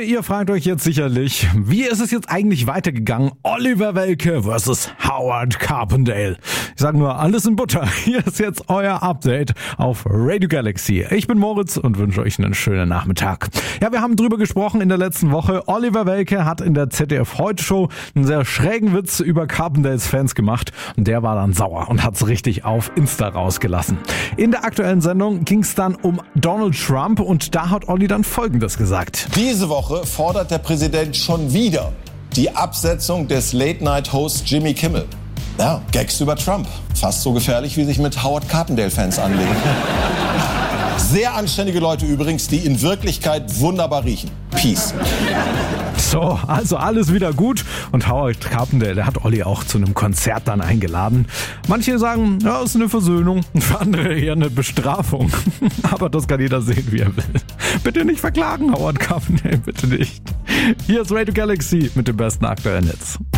ihr fragt euch jetzt sicherlich, wie ist es jetzt eigentlich weitergegangen? Oliver Welke versus Howard Carpendale. Ich sage nur, alles in Butter. Hier ist jetzt euer Update auf Radio Galaxy. Ich bin Moritz und wünsche euch einen schönen Nachmittag. Ja, wir haben drüber gesprochen in der letzten Woche. Oliver Welke hat in der ZDF-Heute-Show einen sehr schrägen Witz über Carpendales Fans gemacht und der war dann sauer und hat's richtig auf Insta rausgelassen. In der aktuellen Sendung ging's dann um Donald Trump und da hat Olli dann Folgendes gesagt. Diese Woche fordert der Präsident schon wieder die Absetzung des Late-Night-Hosts Jimmy Kimmel. Ja, Gags über Trump. Fast so gefährlich, wie sich mit Howard Carpendale-Fans anlegen. Sehr anständige Leute übrigens, die in Wirklichkeit wunderbar riechen. Peace. So, also alles wieder gut und Howard Carpendale, der hat Olli auch zu einem Konzert dann eingeladen. Manche sagen, ja, ist eine Versöhnung und für andere eher eine Bestrafung. Aber das kann jeder sehen, wie er will. Bitte nicht verklagen, Howard Carpendale, bitte nicht. Hier ist Radio Galaxy mit dem besten aktuellen Hits.